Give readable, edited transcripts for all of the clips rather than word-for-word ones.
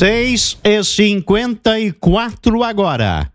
6h54 agora.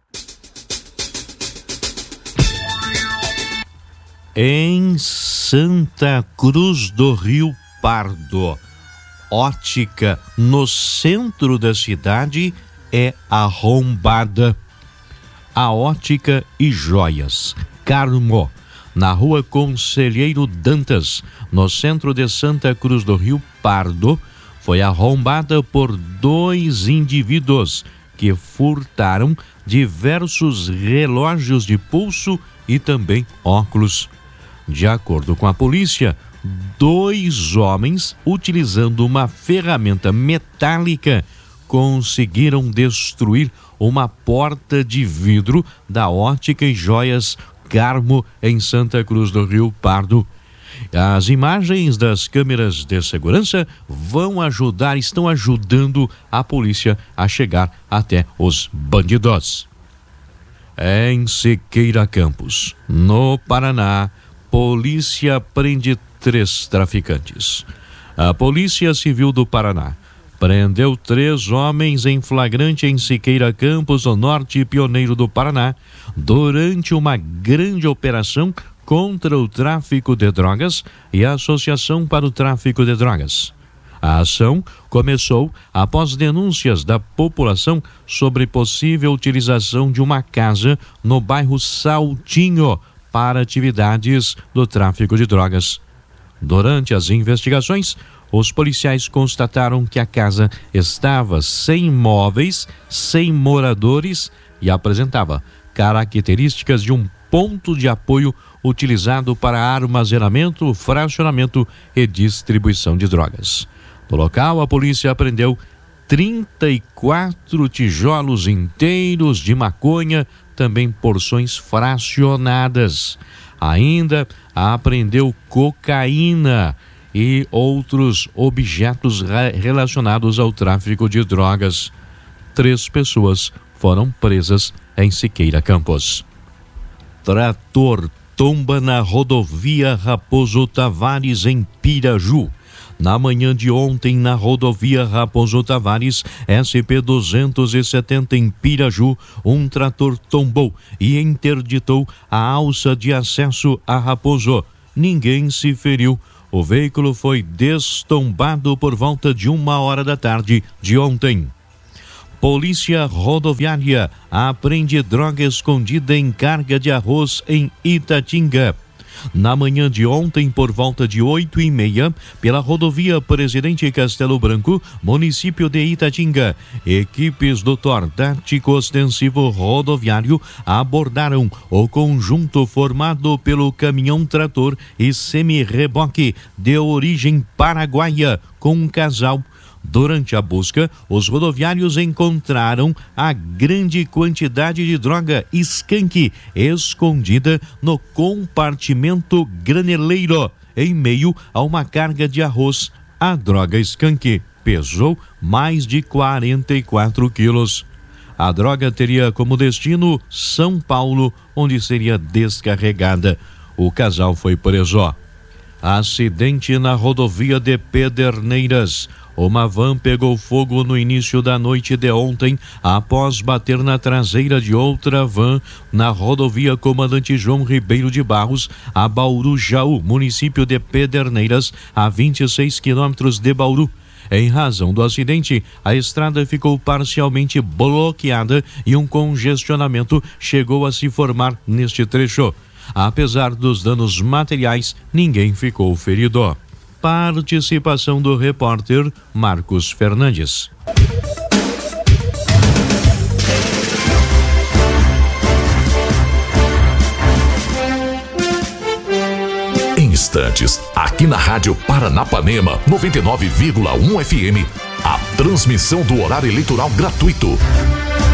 Em Santa Cruz do Rio Pardo, ótica no centro da cidade é arrombada. A Ótica e Joias Carmo, na rua Conselheiro Dantas, no centro de Santa Cruz do Rio Pardo, foi arrombada por 2 indivíduos que furtaram diversos relógios de pulso e também óculos. De acordo com a polícia, 2 homens, utilizando uma ferramenta metálica, conseguiram destruir uma porta de vidro da Ótica e Joias Carmo, em Santa Cruz do Rio Pardo. As imagens das câmeras de segurança estão ajudando a polícia a chegar até os bandidos. Em Siqueira Campos, no Paraná, polícia prende 3 traficantes. A Polícia Civil do Paraná prendeu 3 homens em flagrante em Siqueira Campos, no norte pioneiro do Paraná, durante uma grande operação contra o tráfico de drogas e a Associação para o Tráfico de Drogas. A ação começou após denúncias da população sobre possível utilização de uma casa no bairro Saltinho para atividades do tráfico de drogas. Durante as investigações, os policiais constataram que a casa estava sem móveis, sem moradores e apresentava características de um ponto de apoio utilizado para armazenamento, fracionamento e distribuição de drogas. No local, a polícia apreendeu 34 tijolos inteiros de maconha, também porções fracionadas. Ainda apreendeu cocaína e outros objetos relacionados ao tráfico de drogas. 3 pessoas foram presas em Siqueira Campos. Trator tomba na rodovia Raposo Tavares, em Piraju. Na manhã de ontem, na rodovia Raposo Tavares, SP-270 em Piraju, um trator tombou e interditou a alça de acesso a Raposo. Ninguém se feriu. O veículo foi destombado por volta de 1h da tarde de ontem. Polícia Rodoviária apreende droga escondida em carga de arroz em Itatinga. Na manhã de ontem, por volta de 8h30, pela rodovia Presidente Castelo Branco, município de Itatinga, equipes do TOR Tático Ostensivo Rodoviário abordaram o conjunto formado pelo caminhão-trator e semi-reboque de origem paraguaia com um casal. Durante a busca, os rodoviários encontraram a grande quantidade de droga skunk escondida no compartimento graneleiro, em meio a uma carga de arroz. A droga skunk pesou mais de 44 quilos. A droga teria como destino São Paulo, onde seria descarregada. O casal foi preso. Acidente na rodovia de Pederneiras. Uma van pegou fogo no início da noite de ontem após bater na traseira de outra van na rodovia Comandante João Ribeiro de Barros, a Bauru Jaú, município de Pederneiras, a 26 quilômetros de Bauru. Em razão do acidente, a estrada ficou parcialmente bloqueada e um congestionamento chegou a se formar neste trecho. Apesar dos danos materiais, ninguém ficou ferido. Participação do repórter Marcos Fernandes. Em instantes, aqui na Rádio Paranapanema 99,1 FM, a transmissão do horário eleitoral gratuito.